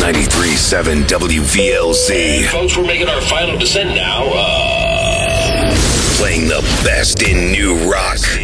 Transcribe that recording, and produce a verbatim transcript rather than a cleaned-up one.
ninety-three point seven W V L Z. And folks, we're making our final descent now. Uh... Playing the best in new rock.